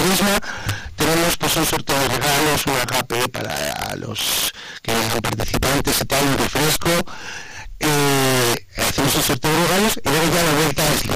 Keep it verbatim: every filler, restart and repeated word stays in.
misma tenemos pues un sorteo de regalos, un agape para los que son participantes y tal, un refresco. Eh, hacemos un sorteo de regalos y luego ya la vuelta es